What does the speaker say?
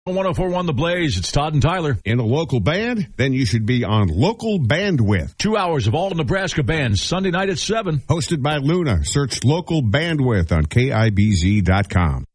104.1 The Blaze, it's Todd and Tyler. In a local band? Then you should be on Local Bandwidth. 2 hours of all Nebraska bands, Sunday night at 7. Hosted by Luna. Search Local Bandwidth on KIBZ.com.